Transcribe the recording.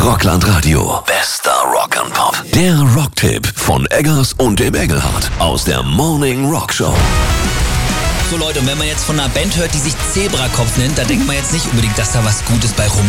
Rockland Radio. Bester Rock and Pop. Der Rocktipp von Eggers und dem Engelhardt aus der Morning Rock Show. So Leute, und wenn man jetzt von einer Band hört, die sich Zebrakopf nennt, da denkt man jetzt nicht unbedingt, dass da was Gutes bei rumkommt.